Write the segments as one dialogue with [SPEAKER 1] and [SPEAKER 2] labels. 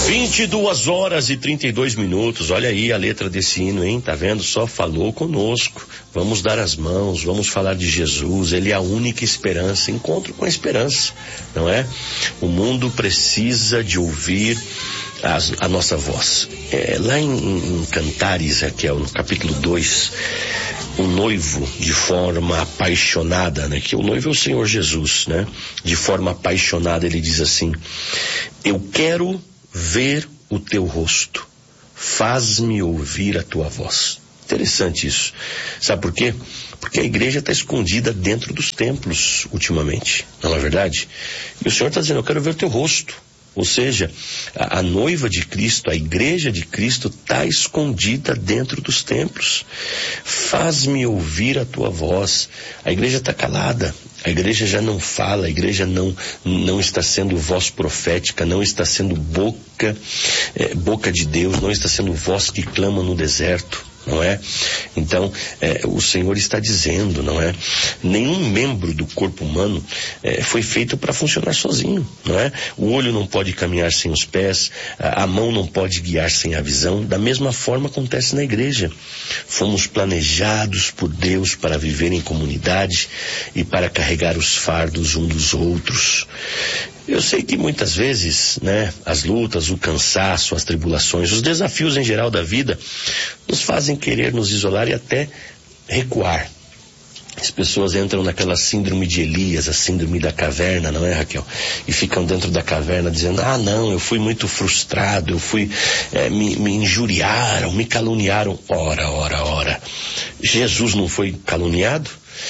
[SPEAKER 1] 22h32. Olha aí a letra desse hino, hein? Tá vendo? Só falou conosco. Vamos dar as mãos, vamos falar de Jesus. Ele é a única esperança. Encontro com a esperança, não é? O mundo precisa de ouvir a nossa voz. Lá em Cantares, Raquel, no capítulo 2, o noivo de forma apaixonada, né? Que o noivo é o Senhor Jesus, né? De forma apaixonada ele diz assim: eu quero ver o teu rosto, faz-me ouvir a tua voz. Interessante isso. Sabe por quê? Porque a igreja está escondida dentro dos templos ultimamente, não é verdade? E o Senhor está dizendo: eu quero ver o teu rosto. Ou seja, a noiva de Cristo, a igreja de Cristo está escondida dentro dos templos. Faz-me ouvir a tua voz. A igreja está calada, a igreja já não fala, a igreja não está sendo voz profética, não está sendo boca de Deus, não está sendo voz que clama no deserto. Não é? Então, o Senhor está dizendo, não é? Nenhum membro do corpo humano foi feito para funcionar sozinho, não é? O olho não pode caminhar sem os pés, a mão não pode guiar sem a visão. Da mesma forma acontece na igreja. Fomos planejados por Deus para viver em comunidade e para carregar os fardos uns dos outros. Eu sei que muitas vezes, né, as lutas, o cansaço, as tribulações, os desafios em geral da vida nos fazem querer nos isolar e até recuar. As pessoas entram naquela síndrome de Elias, a síndrome da caverna, não é, Raquel? E ficam dentro da caverna dizendo: ah, não, eu fui muito frustrado, eu fui, me injuriaram, me caluniaram. Ora. Jesus não foi caluniado?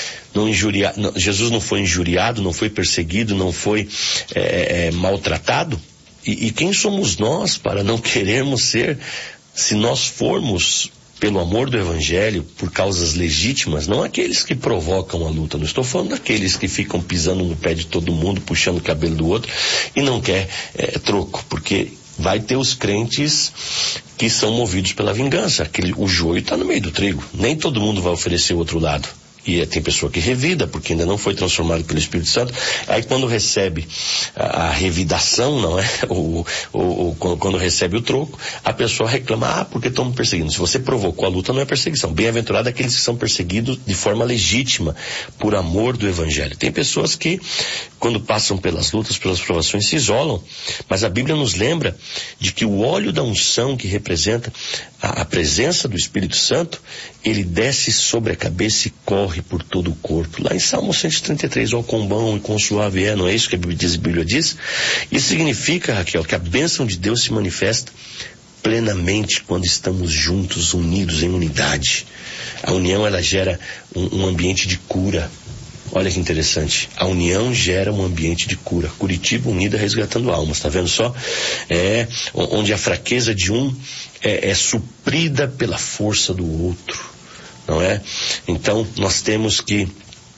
[SPEAKER 1] Jesus não foi injuriado, não foi perseguido, não foi maltratado? E quem somos nós para não querermos ser, se nós formos pelo amor do Evangelho, por causas legítimas, não aqueles que provocam a luta. Não estou falando daqueles que ficam pisando no pé de todo mundo, puxando o cabelo do outro e não quer troco, porque vai ter os crentes que são movidos pela vingança. O joio está no meio do trigo. Nem todo mundo vai oferecer o outro lado. E tem pessoa que revida, porque ainda não foi transformado pelo Espírito Santo. Aí quando recebe a revidação, não é? Ou quando recebe o troco, a pessoa reclama: porque estão me perseguindo. Se você provocou a luta, não é perseguição. Bem-aventurado aqueles que são perseguidos de forma legítima, por amor do Evangelho. Tem pessoas que, quando passam pelas lutas, pelas provações, se isolam. Mas a Bíblia nos lembra de que o óleo da unção, que representa a presença do Espírito Santo, ele desce sobre a cabeça e corre por todo o corpo. Lá em Salmo 133, ó quão bom e quão suave é, não é isso que a Bíblia diz? Isso significa, Raquel, que a bênção de Deus se manifesta plenamente quando estamos juntos, unidos em unidade. A união, ela gera um ambiente de cura. Olha que interessante. A união gera um ambiente de cura. Curitiba unida resgatando almas. Tá vendo só? Onde a fraqueza de um é suprida pela força do outro. Não é? Então, nós temos que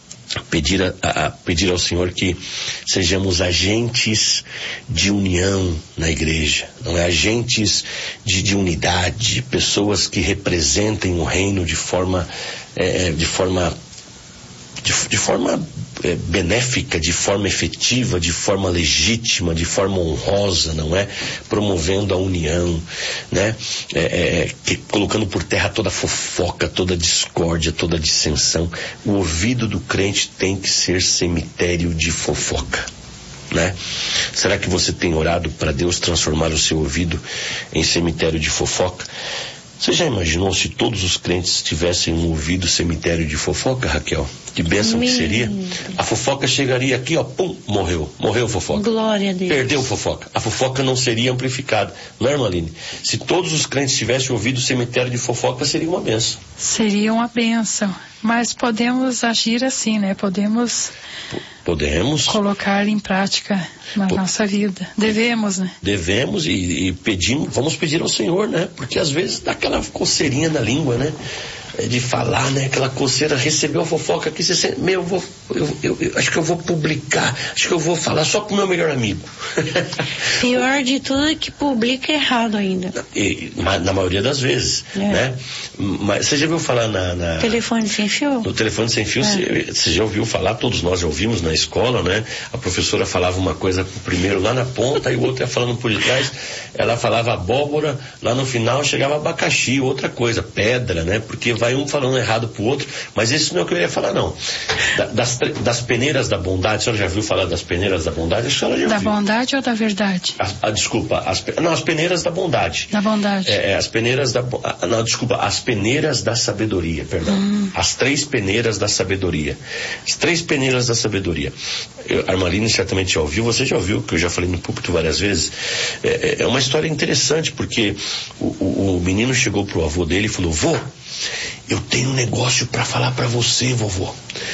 [SPEAKER 1] pedir ao Senhor que sejamos agentes de união na igreja, não é? Agentes de unidade, pessoas que representem o reino de forma benéfica, de forma efetiva, de forma legítima, de forma honrosa, não é? Promovendo a união, né? Colocando por terra toda fofoca, toda discórdia, toda dissensão. O ouvido do crente tem que ser cemitério de fofoca, né? Será que você tem orado para Deus transformar o seu ouvido em cemitério de fofoca? Você já imaginou se todos os crentes tivessem um ouvido cemitério de fofoca, Raquel? Que bênção que seria? A fofoca chegaria aqui, ó, pum, morreu a fofoca.
[SPEAKER 2] Glória a Deus.
[SPEAKER 1] Perdeu a fofoca. A fofoca não seria amplificada. Não é, irmã Aline? Se todos os crentes tivessem ouvido cemitério de fofoca, seria uma bênção.
[SPEAKER 3] Seria uma bênção. Mas podemos agir assim, né? Podemos
[SPEAKER 1] colocar
[SPEAKER 3] em prática na nossa vida. Devemos, né?
[SPEAKER 1] Devemos vamos pedir ao Senhor, né? Porque às vezes dá aquela coceirinha na língua, né? de falar, né? Aquela coceira, recebeu a fofoca aqui, você sente, eu acho que eu vou publicar, acho que eu vou falar só pro meu melhor amigo.
[SPEAKER 2] Pior de tudo é que publica errado ainda.
[SPEAKER 1] Na maioria das vezes, né? Mas você já ouviu falar
[SPEAKER 2] Telefone sem fio?
[SPEAKER 1] No telefone sem fio, você já ouviu falar, todos nós já ouvimos na escola, né? A professora falava uma coisa primeiro lá na ponta e o outro ia falando por detrás. Ela falava abóbora, lá no final chegava abacaxi, outra coisa, pedra, né? Porque vai um falando errado pro outro, mas isso não é o que eu ia falar, não. Das peneiras da bondade, a senhora já viu falar das peneiras da bondade? A senhora já ouviu.
[SPEAKER 3] Da bondade ou da verdade?
[SPEAKER 1] Desculpa, as peneiras da bondade.
[SPEAKER 3] Da bondade.
[SPEAKER 1] As peneiras as peneiras da sabedoria, perdão. As 3 peneiras da sabedoria. As 3 peneiras da sabedoria. A Armaline certamente já ouviu, você já ouviu, que eu já falei no púlpito várias vezes. É uma história interessante, porque o menino chegou pro avô dele e falou: vô, eu tenho um negócio para falar para você, vovô.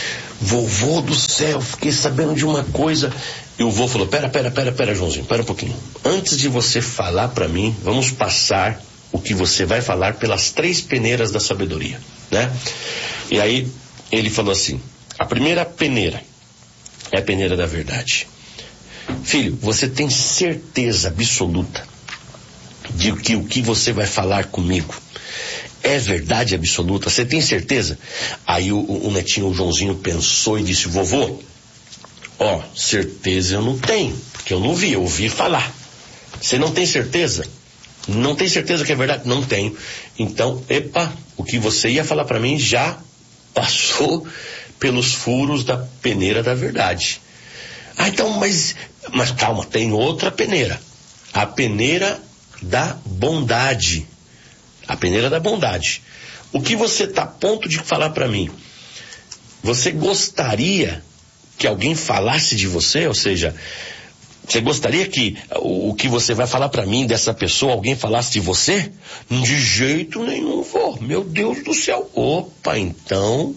[SPEAKER 1] Vovô do céu, fiquei sabendo de uma coisa. E o vô falou: pera, Joãozinho, pera um pouquinho. Antes de você falar para mim, vamos passar o que você vai falar pelas 3 peneiras da sabedoria, né? E aí ele falou assim: a primeira peneira é a peneira da verdade. Filho, você tem certeza absoluta de que o que você vai falar comigo é verdade absoluta? Você tem certeza? Aí o netinho, o Joãozinho, pensou e disse: vovô, certeza eu não tenho, porque eu não vi, eu ouvi falar. Você não tem certeza? Não tem certeza que é verdade? Não tenho. Então, o que você ia falar para mim já passou pelos furos da peneira da verdade. Então, mas calma, tem outra peneira. A peneira da bondade. A peneira da bondade. O que você está a ponto de falar para mim? Você gostaria que alguém falasse de você? Ou seja, você gostaria que o que você vai falar para mim dessa pessoa, alguém falasse de você? De jeito nenhum, vô. Meu Deus do céu. Então,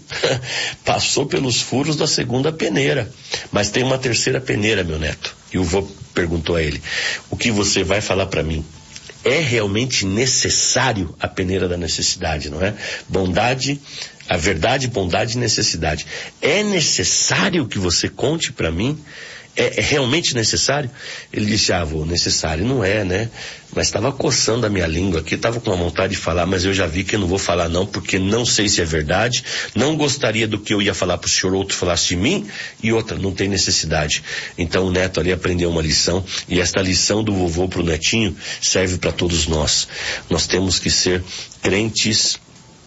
[SPEAKER 1] passou pelos furos da segunda peneira. Mas tem uma terceira peneira, meu neto. E o vô perguntou a ele: o que você vai falar para mim? É realmente necessário? A peneira da necessidade, não é? Bondade, a verdade, bondade e necessidade. É necessário que você conte para mim? É realmente necessário? Ele disse: vô, necessário não é, né? Mas estava coçando a minha língua aqui, estava com uma vontade de falar, mas eu já vi que eu não vou falar não, porque não sei se é verdade, não gostaria do que eu ia falar para o senhor, outro falasse de mim, e outra, não tem necessidade. Então o neto ali aprendeu uma lição, e esta lição do vovô para o netinho serve para todos nós. Nós temos que ser crentes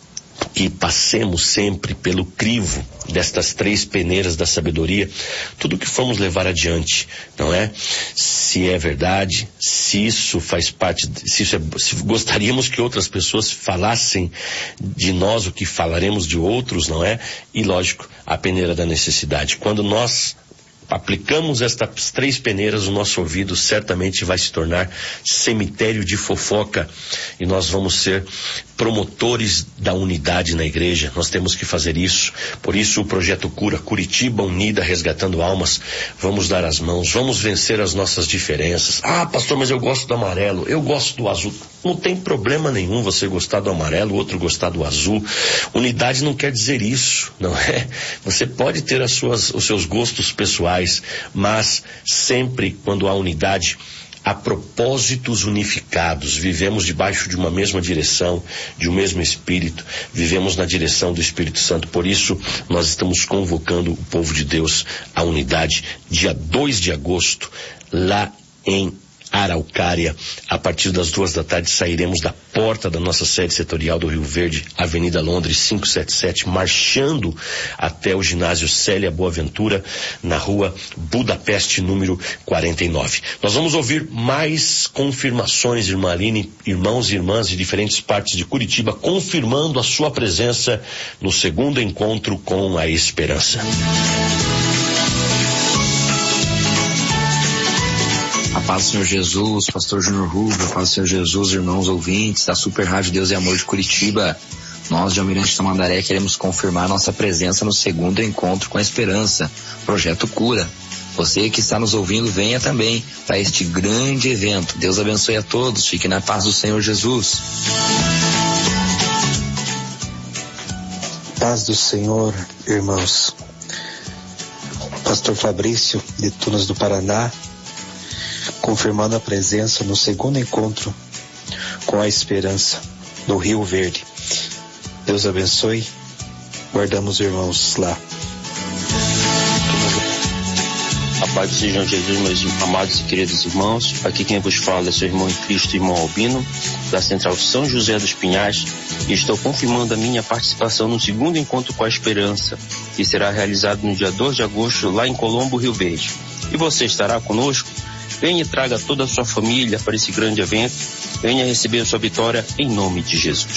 [SPEAKER 1] que passemos sempre pelo crivo destas 3 peneiras da sabedoria, tudo que formos levar adiante, não é? Se é verdade, se isso faz parte, se gostaríamos que outras pessoas falassem de nós o que falaremos de outros, não é? E lógico, a peneira da necessidade. Quando nós aplicamos estas 3 peneiras, o nosso ouvido certamente vai se tornar cemitério de fofoca, e nós vamos ser promotores da unidade na igreja. Nós temos que fazer isso. Por isso o Projeto Cura, Curitiba unida, resgatando almas. Vamos dar as mãos, vamos vencer as nossas diferenças. Pastor, mas eu gosto do amarelo, eu gosto do azul. Não tem problema nenhum você gostar do amarelo, o outro gostar do azul. Unidade não quer dizer isso, não é? Você pode ter os seus gostos pessoais, mas sempre quando há unidade, há propósitos unificados. Vivemos debaixo de uma mesma direção, de um mesmo Espírito, vivemos na direção do Espírito Santo. Por isso, nós estamos convocando o povo de Deus à unidade, dia 2 de agosto, lá em Araucária. A partir das 2 da tarde sairemos da porta da nossa sede setorial do Rio Verde, Avenida Londres 577, marchando até o ginásio Célia Boaventura, na rua Budapeste, número 49. Nós vamos ouvir mais confirmações, irmã Aline, irmãos e irmãs de diferentes partes de Curitiba, confirmando a sua presença no segundo encontro com a esperança.
[SPEAKER 4] A paz do Senhor Jesus, pastor Júnior Rubio, a paz do Senhor Jesus, irmãos ouvintes da Super Rádio Deus e Amor de Curitiba. Nós de Almirante Tamandaré queremos confirmar nossa presença no segundo encontro com a esperança, Projeto Cura. Você que está nos ouvindo, venha também para este grande evento. Deus abençoe a todos, fique na paz do Senhor Jesus.
[SPEAKER 5] Paz do Senhor, irmãos. Pastor Fabrício, de Tunas do Paraná, confirmando a presença no segundo encontro com a esperança no Rio Verde. Deus abençoe. Guardamos os irmãos lá.
[SPEAKER 6] A paz do Senhor Jesus, meus amados e queridos irmãos. Aqui quem vos fala é seu irmão em Cristo, irmão Albino, da Central São José dos Pinhais, e estou confirmando a minha participação no segundo encontro com a esperança, que será realizado no dia 2 de agosto, lá em Colombo, Rio Verde. E você estará conosco? Venha e traga toda a sua família para esse grande evento. Venha receber a sua vitória em nome de Jesus.